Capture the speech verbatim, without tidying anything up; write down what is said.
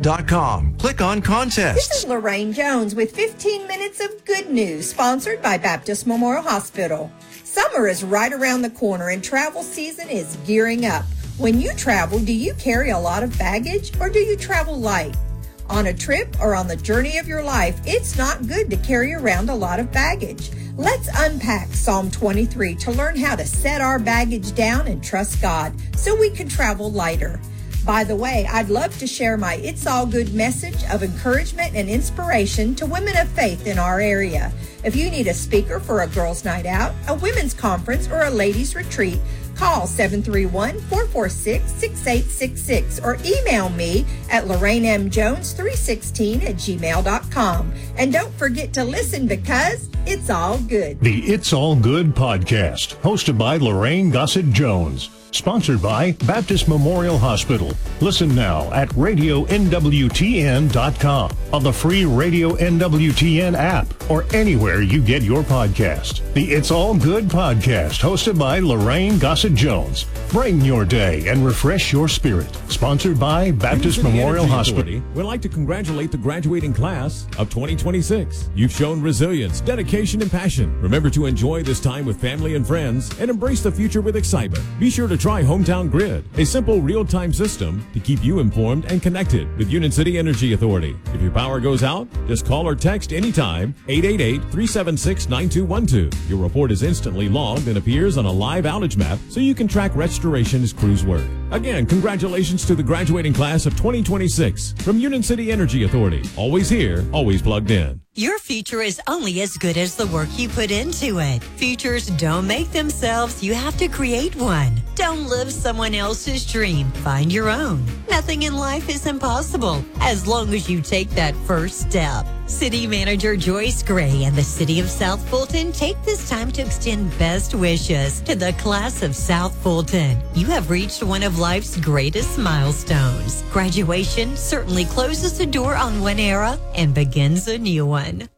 dot com. Click on Contest. This is Lorraine Jones with fifteen minutes of good news, sponsored by Baptist Memorial Hospital. Summer is right around the corner and travel season is gearing up. When you travel, do you carry a lot of baggage or do you travel light? On a trip or on the journey of your life, it's not good to carry around a lot of baggage. Let's unpack Psalm twenty-three to learn how to set our baggage down and trust God so we can travel lighter. By the way, I'd love to share my It's All Good message of encouragement and inspiration to women of faith in our area. If you need a speaker for a girls' night out, a women's conference, or a ladies' retreat, call seven three one, four four six, six eight six six or email me at lorraine m jones three sixteen at gmail dot com. And don't forget to listen because it's all good. The It's All Good podcast, hosted by Lorraine Gossett Jones. Sponsored by Baptist Memorial Hospital. Listen now at radio n w t n dot com, on the free Radio N W T N app, or anywhere you get your podcast. The It's All Good podcast, hosted by Lorraine Gossett Jones. Brighten your day and refresh your spirit. Sponsored by Baptist Memorial Hospital. We'd like to congratulate the graduating class of twenty twenty-six. You've shown resilience, dedication, and passion. Remember to enjoy this time with family and friends and embrace the future with excitement. Be sure to try Hometown Grid, a simple real-time system to keep you informed and connected with Union City Energy Authority. If your power goes out, just call or text anytime eight eight eight, three seven six, nine two one two. Your report is instantly logged and appears on a live outage map so you can track restoration as crews work. Again, congratulations to the graduating class of twenty twenty-six from Union City Energy Authority. Always here, always plugged in. Your future is only as good as the work you put into it. Futures don't make themselves. You have to create one. Don't live someone else's dream. Find your own. Nothing in life is impossible as long as you take that first step. City Manager Joyce Gray and the City of South Fulton take this time to extend best wishes to the class of South Fulton. You have reached one of life's greatest milestones. Graduation certainly closes the door on one era and begins a new one.